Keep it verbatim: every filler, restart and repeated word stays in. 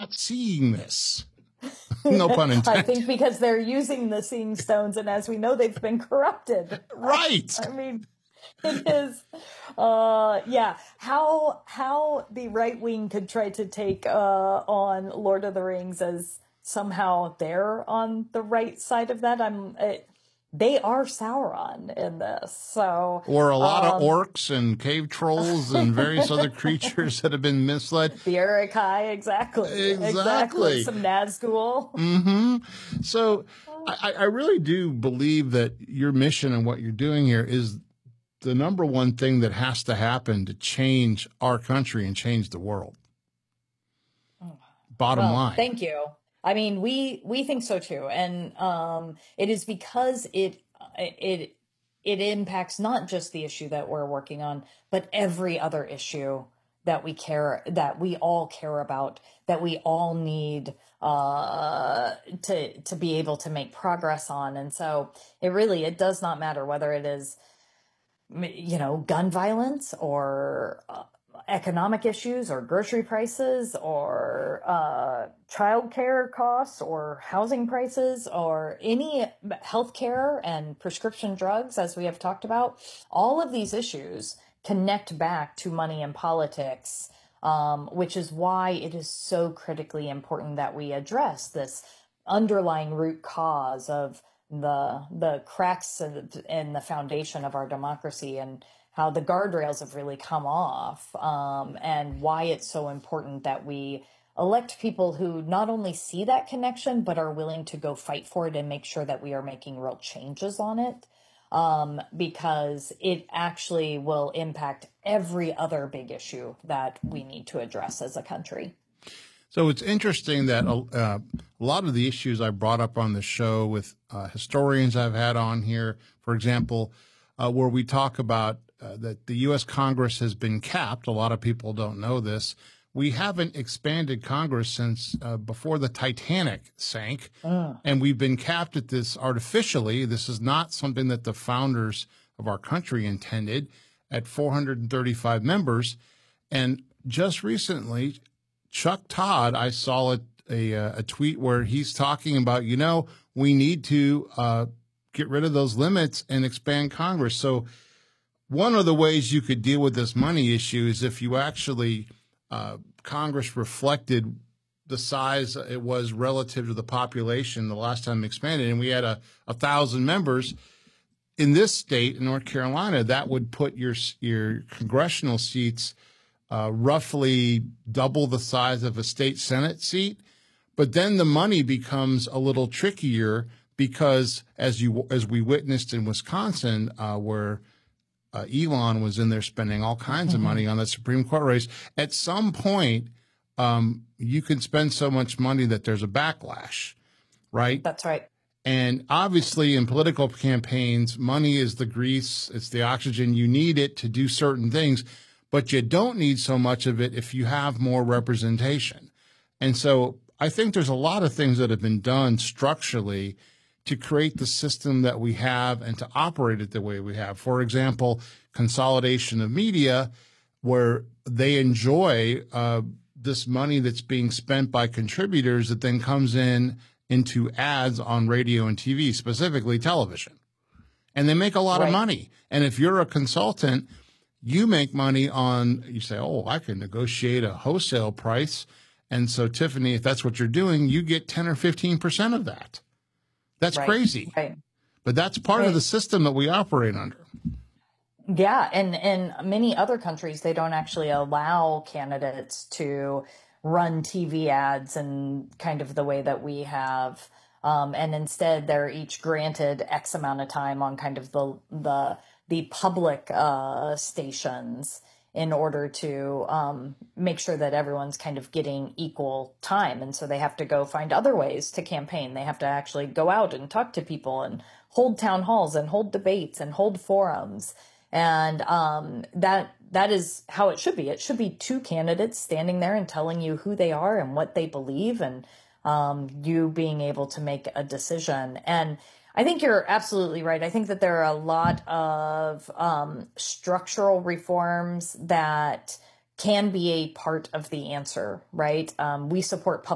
not seeing this? No pun intended. I think because they're using the seeing stones, and as we know, they've been corrupted. Right. I mean, it is, uh, yeah. How how the right wing could try to take uh, on Lord of the Rings as somehow they're on the right side of that. I'm. It, they are Sauron in this, so or a lot um, of orcs and cave trolls and various other creatures that have been misled. The Uruk-hai, exactly, exactly, exactly. Some Nazgul. Mm-hmm. So I, I really do believe that your mission and what you're doing here is the number one thing that has to happen to change our country and change the world. Bottom well, line. Thank you. I mean, we we think so too, and um, it is because it it it impacts not just the issue that we're working on, but every other issue that we care that we all care about, that we all need uh, to to be able to make progress on. And so, it really it does not matter whether it is, you know, gun violence or uh, economic issues or grocery prices or uh, childcare costs or housing prices or any healthcare and prescription drugs, as we have talked about. All of these issues connect back to money and politics, um, which is why it is so critically important that we address this underlying root cause of the the cracks in the foundation of our democracy and how the guardrails have really come off, um, and why it's so important that we elect people who not only see that connection, but are willing to go fight for it and make sure that we are making real changes on it, um, because it actually will impact every other big issue that we need to address as a country. So it's interesting that uh, a lot of the issues I brought up on the show with uh, historians I've had on here, for example, uh, where we talk about uh, that the U S Congress has been capped. A lot of people don't know this. We haven't expanded Congress since uh, before the Titanic sank, mm. and we've been capped at this artificially. This is not something that the founders of our country intended, at four hundred thirty-five members. And just recently, Chuck Todd, I saw a, a, a tweet where he's talking about, you know, we need to uh, get rid of those limits and expand Congress. So one of the ways you could deal with this money issue is if you actually, uh, Congress reflected the size it was relative to the population the last time it expanded, and we had a, a thousand members. In this state, in North Carolina, that would put your your congressional seats Uh, roughly double the size of a state Senate seat. But then the money becomes a little trickier because, as you as we witnessed in Wisconsin, uh, where uh, Elon was in there spending all kinds mm-hmm. of money on the Supreme Court race, at some point um, you can spend so much money that there's a backlash, right? That's right. And obviously in political campaigns, money is the grease, it's the oxygen. You need it to do certain things. But you don't need so much of it if you have more representation. And so I think there's a lot of things that have been done structurally to create the system that we have and to operate it the way we have. For example, consolidation of media, where they enjoy uh, this money that's being spent by contributors that then comes in into ads on radio and T V, specifically television. And they make a lot right. of money. And if you're a consultant, you make money on, you say, oh, I can negotiate a wholesale price. And so, Tiffany, if that's what you're doing, you get ten or fifteen percent of that. That's right. crazy. Right. But that's part right. of the system that we operate under. Yeah. And in many other countries, they don't actually allow candidates to run T V ads in kind of the way that we have. Um, and instead, they're each granted X amount of time on kind of the the the public uh, stations in order to um, make sure that everyone's kind of getting equal time. And so they have to go find other ways to campaign. They have to actually go out and talk to people and hold town halls and hold debates and hold forums. And um, that that is how it should be. It should be two candidates standing there and telling you who they are and what they believe, and um, you being able to make a decision. And I think you're absolutely right. I think that there are a lot of um, structural reforms that can be a part of the answer, right? Um, we support public